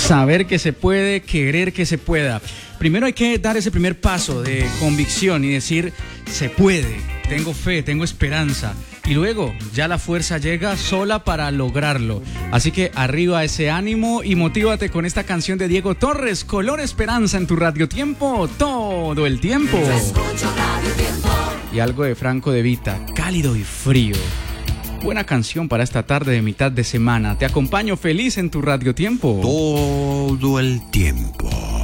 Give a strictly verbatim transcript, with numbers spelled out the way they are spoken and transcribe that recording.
Saber que se puede, querer que se pueda. Primero hay que dar ese primer paso de convicción y decir, se puede, tengo fe, tengo esperanza. Y luego ya la fuerza llega sola para lograrlo. Así que arriba ese ánimo y motívate con esta canción de Diego Torres, Color Esperanza, en tu Radio Tiempo, todo el tiempo. Y algo de Franco De Vita, Cálido y Frío. Buena canción para esta tarde de mitad de semana. Te acompaño feliz en tu Radio Tiempo. Todo el tiempo.